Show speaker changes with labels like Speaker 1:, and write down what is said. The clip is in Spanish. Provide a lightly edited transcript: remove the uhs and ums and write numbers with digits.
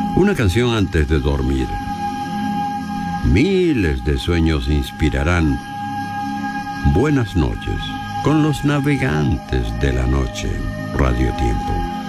Speaker 1: Una canción antes de dormir. Miles de sueños inspirarán. Buenas noches con los navegantes de la noche. Radio Tiempo.